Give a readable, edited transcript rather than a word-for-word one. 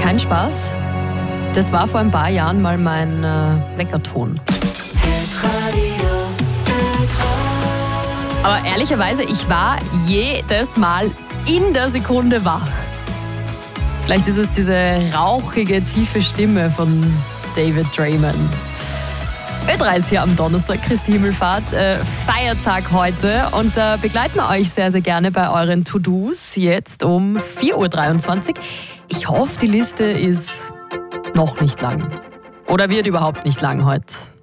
Kein Spaß. Das war vor ein paar Jahren mal mein Weckerton. Aber ehrlicherweise, ich war jedes Mal in der Sekunde wach. Vielleicht ist es diese rauchige, tiefe Stimme von David Draiman. Ö3 ist hier am Donnerstag, Christi Himmelfahrt, Feiertag heute, und da begleiten wir euch sehr, sehr gerne bei euren To-Dos jetzt um 4.23 Uhr. Ich hoffe, die Liste ist noch nicht lang. Oder wird überhaupt nicht lang heute.